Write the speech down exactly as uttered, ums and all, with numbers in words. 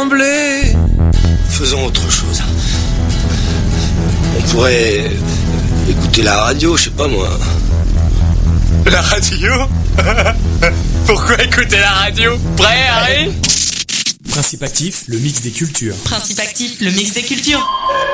trembler. Faisons autre chose. On pourrait écouter la radio, je sais pas moi. La radio? Pourquoi écouter la radio? Prêt, Harry? Principe Actif, le mix des cultures. Principe Actif, le mix des cultures.